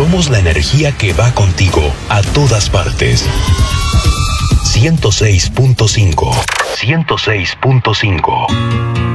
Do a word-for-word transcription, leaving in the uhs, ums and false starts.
Somos la energía que va contigo a todas partes. ciento seis punto cinco. ciento seis punto cinco.